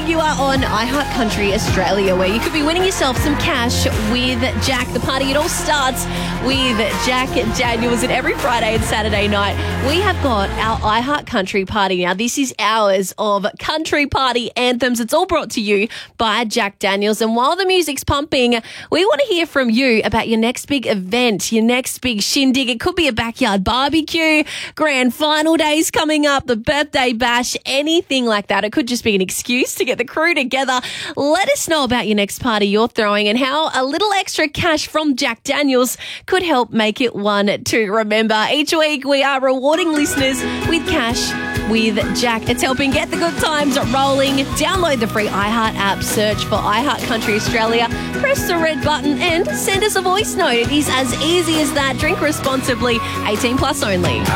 You are on iHeart Country Australia, where you could be winning yourself some cash with Jack. The party, it all starts with Jack Daniels, and every Friday and Saturday night we have got our iHeart Country party. Now, this is hours of country party anthems. It's all brought to you by Jack Daniels, and while the music's pumping, we want to hear from you about your next big event, your next big shindig. It could be a backyard barbecue, grand final days coming up, the birthday bash, anything like that. It could just be an excuse to get the crew together. Let us know about your next party you're throwing and how a little extra cash from Jack Daniels could help make it one to remember. Each week we are rewarding listeners with cash with Jack. It's helping get the good times rolling. Download the free iHeart app, search for iHeart Country Australia, press the red button and send us a voice note. It is as easy as that. Drink responsibly, 18 plus only.